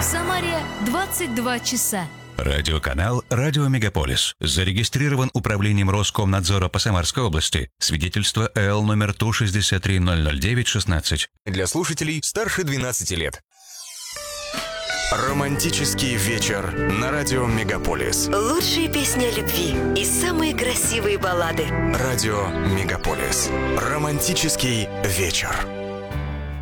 В Самаре 22 часа. Радиоканал «Радио Мегаполис». Зарегистрирован Управлением Роскомнадзора по Самарской области. Свидетельство ЭЛ номер ТУ 63009-16. Для слушателей старше 12 лет. Романтический вечер на радио Мегаполис. Лучшие песни о любви и самые красивые баллады. Радио Мегаполис. Романтический вечер.